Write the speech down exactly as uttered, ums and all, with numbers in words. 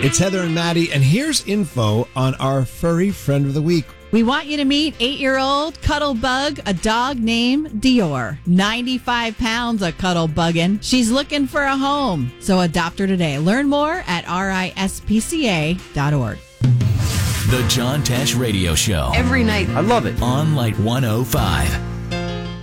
It's Heather and Maddie, and here's info on our furry friend of the week. We want you to meet eight-year-old Cuddlebug, a dog named Dior. ninety-five pounds of Cuddlebuggin'. She's looking for a home, so adopt her today. Learn more at R I S P C A dot org. The John Tesh Radio Show. Every night. I love it. On Light one oh five.